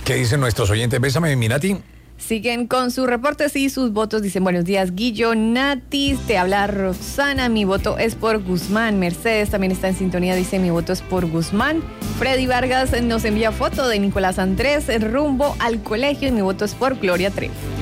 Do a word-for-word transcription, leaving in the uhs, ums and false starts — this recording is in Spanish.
¿Qué dicen nuestros oyentes? Bésame, mi Nati. Siguen con sus reportes y sus votos. Dicen, buenos días, Guillo, Nati, te habla Roxana, mi voto es por Guzmán. Mercedes también está en sintonía, dice, mi voto es por Guzmán. Freddy Vargas nos envía foto de Nicolás Andrés rumbo al colegio y mi voto es por Gloria Trevi.